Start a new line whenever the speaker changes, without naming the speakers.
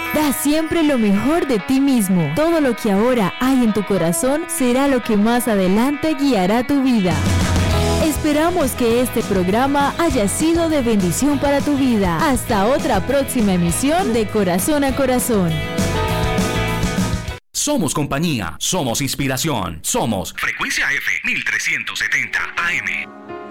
Da siempre lo mejor de ti mismo. Todo lo que ahora hay en tu corazón será lo que más adelante guiará tu vida. Esperamos que este programa haya sido de bendición para tu vida. Hasta otra próxima emisión de Corazón a Corazón.
Somos compañía, somos inspiración, somos Frecuencia F 1370 AM.